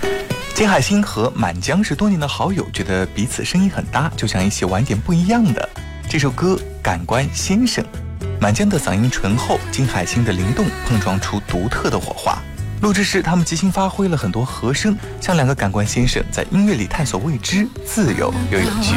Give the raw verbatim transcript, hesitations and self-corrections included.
金海心和满江是多年的好友，觉得彼此声音很搭，就想一起玩点不一样的。这首歌《感官先生》，满江的嗓音醇厚，金海心的灵动，碰撞出独特的火花。录制时，他们即兴发挥了很多和声，像两个感官先生在音乐里探索未知，自由又有趣。